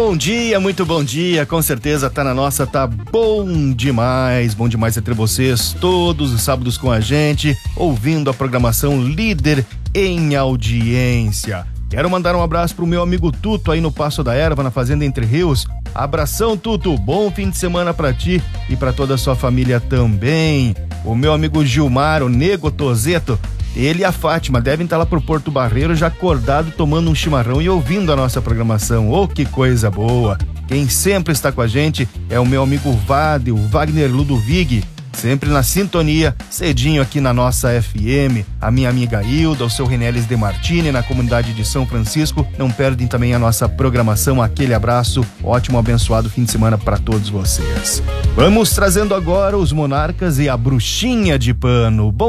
muito bom dia, com certeza tá na nossa, tá bom demais ter vocês todos os sábados com a gente, ouvindo a programação líder em audiência. Quero mandar um abraço pro meu amigo Tuto aí no Passo da Erva, na Fazenda Entre Rios. Abração, Tuto, bom fim de semana pra ti e pra toda a sua família também. O meu amigo Gilmar, o Nego Tozeto, ele e a Fátima devem estar lá pro Porto Barreiro já acordado, tomando um chimarrão e ouvindo a nossa programação. Oh, que coisa boa! Quem sempre está com a gente é o meu amigo Vade, o Wagner Ludwig, sempre na sintonia, cedinho aqui na nossa FM. A minha amiga Hilda, o seu Renelis de Martini, na comunidade de São Francisco. Não perdem também a nossa programação. Aquele abraço, ótimo, abençoado fim de semana para todos vocês. Vamos trazendo agora os Monarcas e a Bruxinha de Pano. Bom